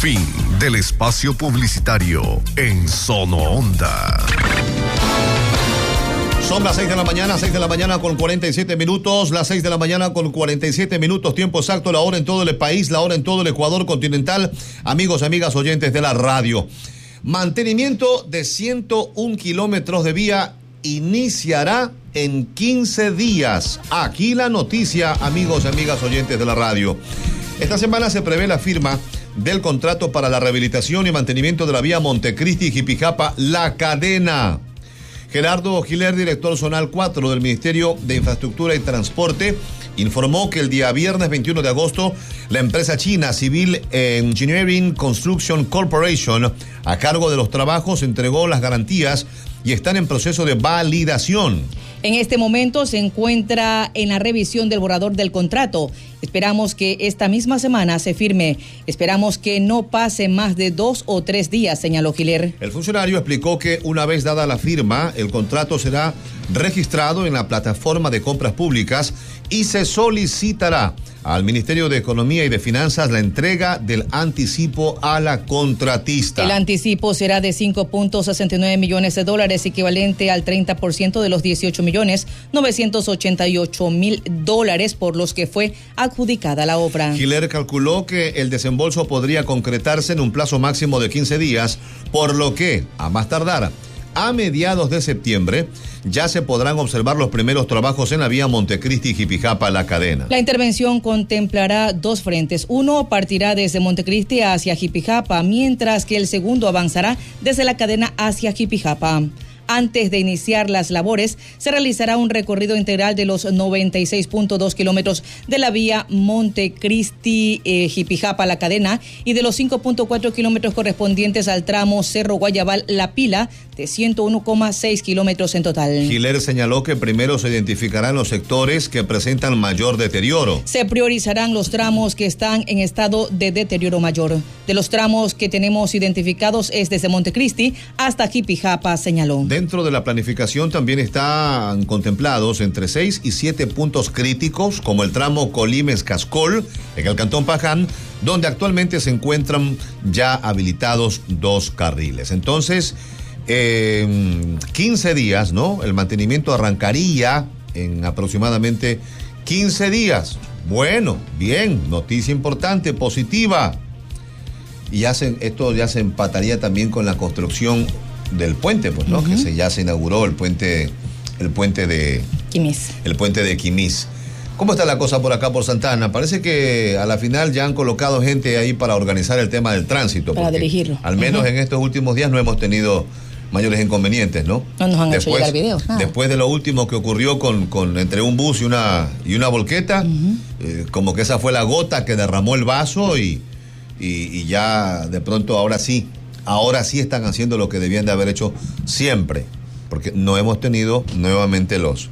Fin del espacio publicitario en Sonoonda. Son las 6 de la mañana con 47 minutos, las 6 de la mañana con 47 minutos, tiempo exacto, la hora en todo el país, la hora en todo el Ecuador continental. Amigos, amigas, oyentes de la radio. Mantenimiento de 101 kilómetros de vía iniciará en 15 días. Aquí la noticia, amigos, amigas, oyentes de la radio. Esta semana se prevé la firma del contrato para la rehabilitación y mantenimiento de la vía Montecristi-Jipijapa, La Cadena. Gerardo Giler, director zonal 4 del Ministerio de Infraestructura y Transporte, informó que el día viernes 21 de agosto, la empresa china Civil Engineering Construction Corporation, a cargo de los trabajos, entregó las garantías y están en proceso de validación. En este momento se encuentra en la revisión del borrador del contrato. Esperamos que esta misma semana se firme. Esperamos que no pase más de 2 o 3 días, señaló Giler. El funcionario explicó que una vez dada la firma, el contrato será registrado en la plataforma de compras públicas y se solicitará al Ministerio de Economía y de Finanzas la entrega del anticipo a la contratista. El anticipo será de $5.69 millones, equivalente al 30% de los $18.988.000 por los que fue adjudicada la obra. Giler calculó que el desembolso podría concretarse en un plazo máximo de 15 días, por lo que, a más tardar, a mediados de septiembre, ya se podrán observar los primeros trabajos en la vía Montecristi-Jipijapa, La Cadena. La intervención contemplará 2 frentes. Uno partirá desde Montecristi hacia Jipijapa, mientras que el segundo avanzará desde La Cadena hacia Jipijapa. Antes de iniciar las labores, se realizará un recorrido integral de los 96.2 kilómetros de la vía Montecristi, La Cadena, y de los 5.4 kilómetros correspondientes al tramo Cerro Guayabal, La Pila, de 101,6 kilómetros en total. Giler señaló que primero se identificarán los sectores que presentan mayor deterioro. Se priorizarán los tramos que están en estado de deterioro mayor. De los tramos que tenemos identificados es desde Montecristi hasta Jipijapa, señaló. Dentro de la planificación también están contemplados entre 6 y 7 puntos críticos, como el tramo Colimes-Cascol, en el Cantón Paján, donde actualmente se encuentran ya habilitados 2 carriles. Entonces, 15 días, ¿no? El mantenimiento arrancaría en aproximadamente 15 días. Bueno, bien, noticia importante, positiva. Y esto ya se empataría también con la construcción del puente, pues, ¿no? Uh-huh. Ya se inauguró el puente de Quimís. El puente de Quimís. ¿Cómo está la cosa por acá, por Santa Ana? Parece que a la final ya han colocado gente ahí para organizar el tema del tránsito. Para dirigirlo. Al menos en estos últimos días no hemos tenido mayores inconvenientes, ¿no? No nos han hecho llegar videos. Después de lo último que ocurrió con entre un bus y una volqueta, uh-huh. Como que esa fue la gota que derramó el vaso y ya de pronto ahora sí están haciendo lo que debían de haber hecho siempre, porque no hemos tenido nuevamente los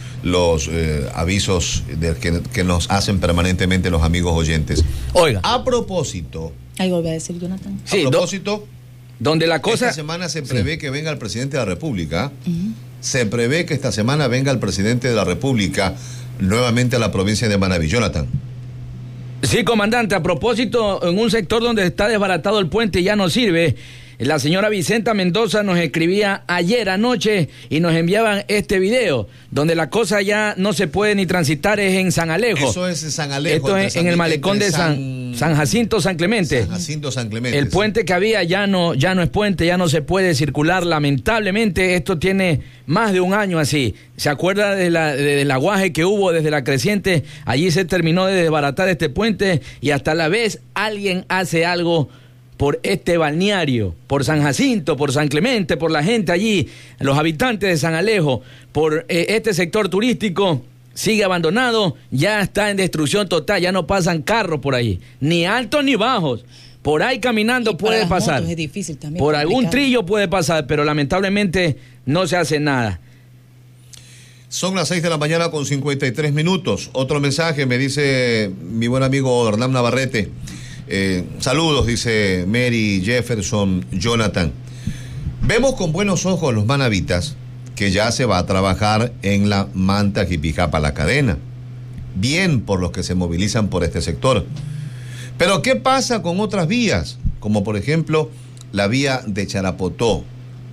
avisos que nos hacen permanentemente los amigos oyentes. Oiga. A propósito. Ahí volví a decir Jonathan. Sí, a propósito. Donde la cosa. Esta semana se prevé que venga el presidente de la República. Uh-huh. Se prevé que esta semana venga el presidente de la República nuevamente a la provincia de Manabí. Jonathan. Sí, comandante, a propósito, en un sector donde está desbaratado el puente y ya no sirve, la señora Vicenta Mendoza nos escribía ayer anoche y nos enviaban este video, donde la cosa ya no se puede ni transitar, es en San Alejo. Eso es en San Alejo. Esto es en el malecón de San Jacinto, San Clemente. San Jacinto, San Clemente. El puente que había ya no es puente, ya no se puede circular, lamentablemente. Esto tiene más de un año así. ¿Se acuerda del aguaje que hubo desde la creciente? Allí se terminó de desbaratar este puente y hasta la vez alguien hace algo por este balneario, por San Jacinto, por San Clemente, por la gente allí, los habitantes de San Alejo, por este sector turístico, sigue abandonado, ya está en destrucción total, ya no pasan carros por ahí, ni altos ni bajos. Por ahí caminando puede pasar, es difícil también, por complicado. Algún trillo puede pasar, pero lamentablemente no se hace nada. Son las 6 de la mañana con 53 minutos. Otro mensaje me dice mi buen amigo Hernán Navarrete. Saludos, dice Mary, Jefferson, Jonathan. Vemos con buenos ojos los manavitas que ya se va a trabajar en la Manta Jipijapa, La Cadena. Bien por los que se movilizan por este sector. Pero ¿qué pasa con otras vías? como por ejemplo la vía de Charapotó,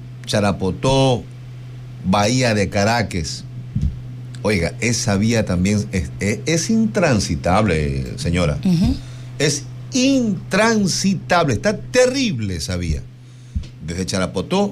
Bahía de Caracas. Oiga, esa vía también es intransitable, señora. Es intransitable, está terrible esa vía. Desde Charapotó,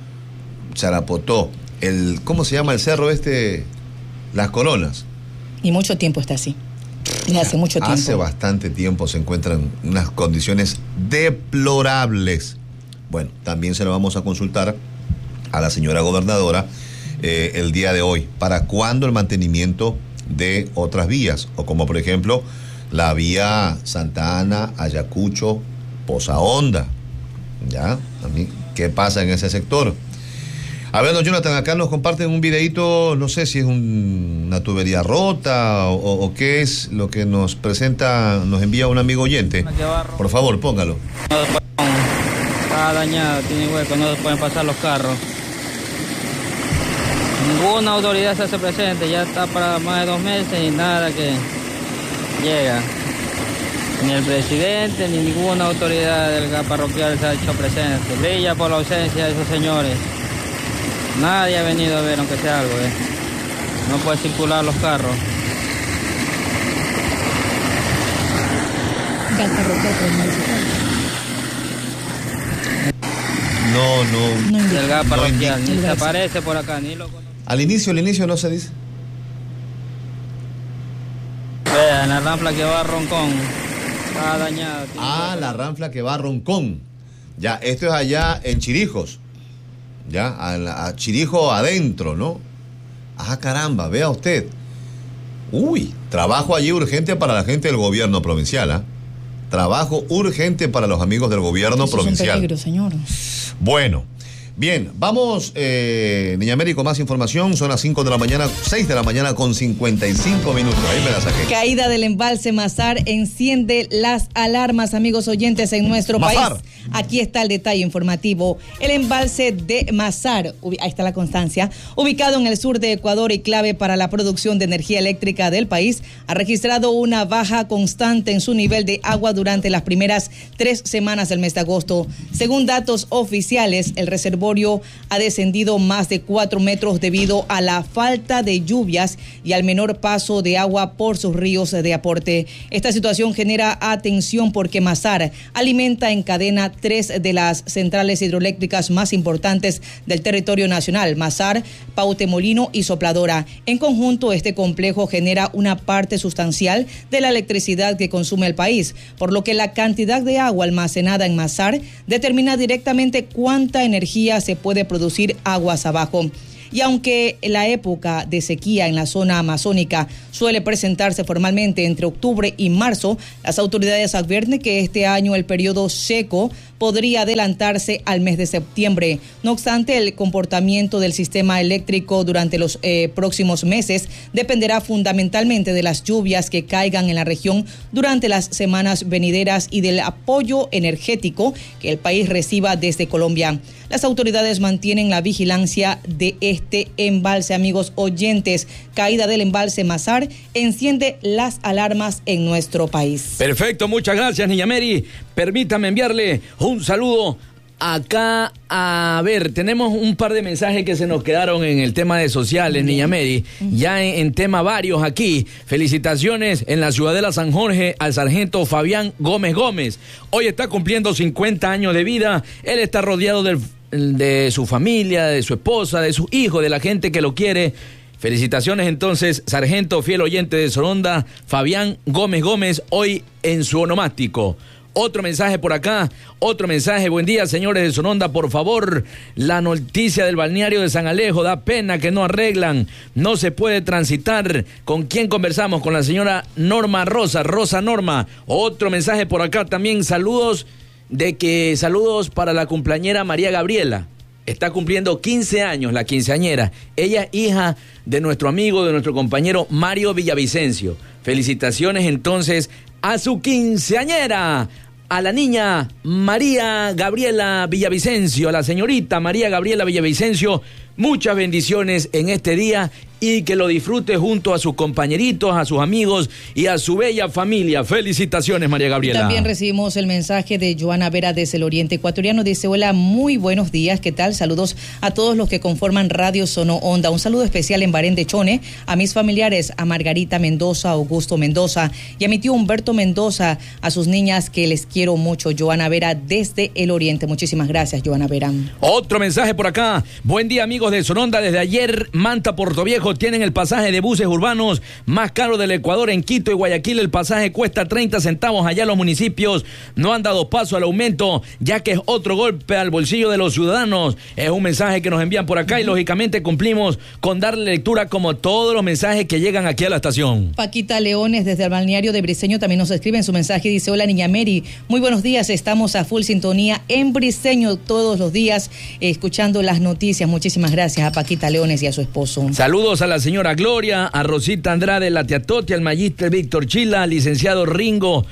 ¿cómo se llama el cerro este? Las Coronas. Y mucho tiempo está así. Hace mucho tiempo. Hace bastante tiempo se encuentran en unas condiciones deplorables. Bueno, también se lo vamos a consultar a la señora gobernadora el día de hoy. ¿Para cuándo el mantenimiento de otras vías? O como por ejemplo la vía Santa Ana, Ayacucho, Poza Honda. ¿Ya? ¿Qué pasa en ese sector? A ver, don Jonathan, acá nos comparten un videíto, no sé si es una tubería rota o qué es lo que nos envía un amigo oyente. Por favor, póngalo. Está dañada, tiene hueco, no se pueden pasar los carros. Ninguna autoridad se hace presente, ya está para más de 2 meses y nada que llega. Ni el presidente ni ninguna autoridad del gas parroquial se ha hecho presente. Brilla por la ausencia de esos señores. Nadie ha venido a ver, aunque sea algo, No puede circular los carros. No. El gas parroquial, ni se aparece por acá, ni lo conoce. Al inicio no se dice. Vean, la ranfla que va a Roncón. Está dañada. La ranfla que va a Roncón. Ya, esto es allá en Chirijos. Ya, a Chirijo adentro, ¿no? Caramba, vea usted. Trabajo allí urgente para la gente del gobierno provincial, Trabajo urgente para los amigos del gobierno provincial. Es un peligro, señor. Bueno, bien, vamos, Niña Mary, con más información. Son las 6 de la mañana con 55 minutos. Ahí me la saqué. Caída del embalse Mazar enciende las alarmas, amigos oyentes, en nuestro país. Aquí está el detalle informativo. El embalse de Mazar, ahí está la constancia, ubicado en el sur de Ecuador y clave para la producción de energía eléctrica del país, ha registrado una baja constante en su nivel de agua durante las primeras 3 semanas del mes de agosto. Según datos oficiales, el reservorio ha descendido más de 4 metros debido a la falta de lluvias y al menor paso de agua por sus ríos de aporte. Esta situación genera atención porque Mazar alimenta en cadena 3 de las centrales hidroeléctricas más importantes del territorio nacional: Mazar, Pautemolino y Sopladora. En conjunto, este complejo genera una parte sustancial de la electricidad que consume el país, por lo que la cantidad de agua almacenada en Mazar determina directamente cuánta energía se puede producir aguas abajo. Y aunque la época de sequía en la zona amazónica suele presentarse formalmente entre octubre y marzo, las autoridades advierten que este año el periodo seco podría adelantarse al mes de septiembre. No obstante, el comportamiento del sistema eléctrico durante los próximos meses dependerá fundamentalmente de las lluvias que caigan en la región durante las semanas venideras y del apoyo energético que el país reciba desde Colombia. Las autoridades mantienen la vigilancia de este embalse, amigos oyentes. Caída del embalse Mazar enciende las alarmas en nuestro país. Perfecto, muchas gracias, Niña Mary. Permítame enviarle un saludo acá. A ver, tenemos un par de mensajes que se nos quedaron en el tema de sociales, Niña Mary. Ya en tema varios aquí. Felicitaciones en la Ciudadela San Jorge al sargento Fabián Gómez. Hoy está cumpliendo 50 años de vida. Él está rodeado de su familia, de su esposa, de sus hijos, de la gente que lo quiere. Felicitaciones entonces, sargento fiel oyente de Soronda, Fabián Gómez, hoy en su onomástico. Otro mensaje por acá, buen día señores de Soronda, por favor, la noticia del balneario de San Alejo, da pena que no arreglan, no se puede transitar. ¿Con quién conversamos? Con la señora Norma Rosa Norma. Otro mensaje por acá también, saludos para la cumpleañera María Gabriela. Está cumpliendo 15 años la quinceañera. Ella es hija de nuestro amigo, de nuestro compañero Mario Villavicencio. Felicitaciones entonces a su quinceañera, a la niña María Gabriela Villavicencio, a la señorita María Gabriela Villavicencio. muchas bendiciones en este día y que lo disfrute junto a sus compañeritos, a sus amigos y a su bella familia. Felicitaciones, María Gabriela. También recibimos el mensaje de Joana Vera desde el Oriente Ecuatoriano. Dice, hola, muy buenos días, ¿qué tal? Saludos a todos los que conforman Radio Sono Onda. Un saludo especial en Barén de Chone, a mis familiares, a Margarita Mendoza, Augusto Mendoza y a mi tío Humberto Mendoza, a sus niñas que les quiero mucho. Joana Vera desde el Oriente. Muchísimas gracias, Joana Vera. Otro mensaje por acá. Buen día, amigos de Sono Onda. Desde ayer, Manta, Portoviejo, tienen el pasaje de buses urbanos más caro del Ecuador. En Quito y Guayaquil el pasaje cuesta 30 centavos. Allá los municipios no han dado paso al aumento, ya que es otro golpe al bolsillo de los ciudadanos. Es un mensaje que nos envían por acá y lógicamente cumplimos con darle lectura como todos los mensajes que llegan aquí a la estación. Paquita Leones desde el balneario de Briceño también nos escribe en su mensaje. Dice, hola niña Mary, muy buenos días, estamos a full sintonía en Briceño todos los días escuchando las noticias. Muchísimas gracias a Paquita Leones y a su esposo. Saludos a la señora Gloria, a Rosita Andrade, la tía Toti, al magíster Víctor Chila, al licenciado Ringo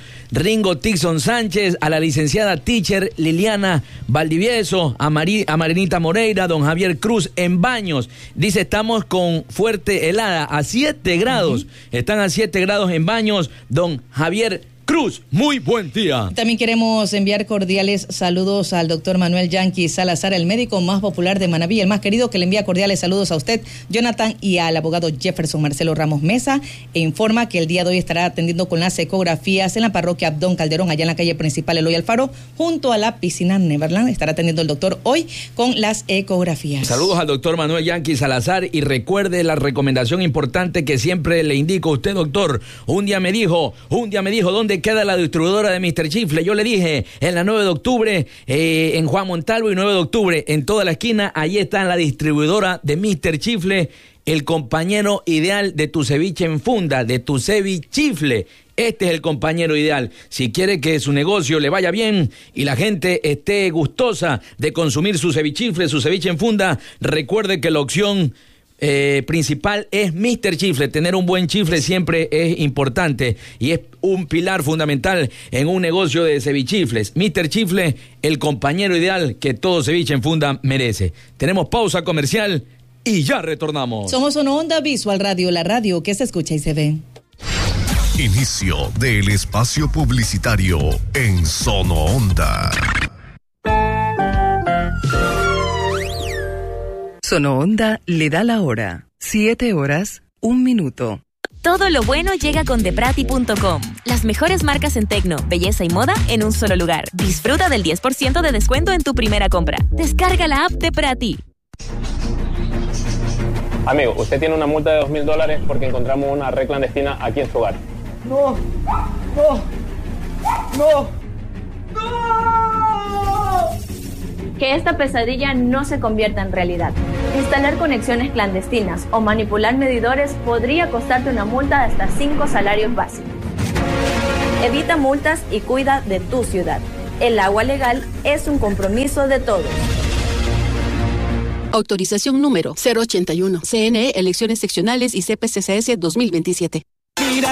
Tixon Sánchez, a la licenciada teacher Liliana Valdivieso, a Marinita Moreira, don Javier Cruz en Baños. Dice, estamos con fuerte helada, a 7 grados. Están a 7 grados en Baños, don Javier Cruz, muy buen día. También queremos enviar cordiales saludos al doctor Manuel Yanqui Salazar, el médico más popular de Manabí, el más querido, que le envía cordiales saludos a usted, Jonathan, y al abogado Jefferson Marcelo Ramos Mesa, e informa que el día de hoy estará atendiendo con las ecografías en la parroquia Abdón Calderón, allá en la calle principal Eloy Alfaro, junto a la piscina Neverland. Estará atendiendo el doctor hoy con las ecografías. Saludos al doctor Manuel Yanqui Salazar y recuerde la recomendación importante que siempre le indico a usted, doctor. Un día me dijo, ¿dónde queda la distribuidora de Mr. Chifle? Yo le dije, en la 9 de octubre, en Juan Montalvo y 9 de octubre, en toda la esquina, ahí está la distribuidora de Mr. Chifle, el compañero ideal de tu ceviche en funda, de tu cevichifle. Este es el compañero ideal. Si quiere que su negocio le vaya bien y la gente esté gustosa de consumir su cevichifle, su ceviche en funda, recuerde que la opción principal es Mr. Chifle. Tener un buen chifle siempre es importante y es un pilar fundamental en un negocio de cevichifles. Mr. Chifle, el compañero ideal que todo ceviche en funda merece. Tenemos pausa comercial y ya retornamos. Somos Sono Onda Visual Radio, la radio que se escucha y se ve. Inicio del espacio publicitario en Sono Onda. Sono Onda le da la hora. 7 horas, 1 minuto. Todo lo bueno llega con Deprati.com. Las mejores marcas en tecno, belleza y moda en un solo lugar. Disfruta del 10% de descuento en tu primera compra. Descarga la app Deprati. Amigo, usted tiene una multa de $2,000 porque encontramos una red clandestina aquí en su hogar. No. Que esta pesadilla no se convierta en realidad. Instalar conexiones clandestinas o manipular medidores podría costarte una multa de hasta 5 salarios básicos. Evita multas y cuida de tu ciudad. El agua legal es un compromiso de todos. Autorización número 081. CNE, Elecciones Seccionales y CPCCS 2027.